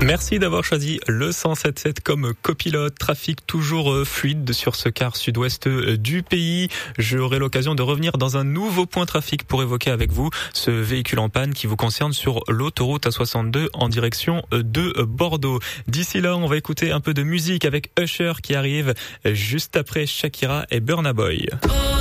Merci d'avoir choisi le 107.7 comme copilote. Trafic toujours fluide sur ce quart sud-ouest du pays. J'aurai l'occasion de revenir dans un nouveau point trafic pour évoquer avec vous ce véhicule en panne qui vous concerne sur l'autoroute A62 en direction de Bordeaux. D'ici là, on va écouter un peu de musique avec Usher qui arrive juste après Shakira et Burna Boy.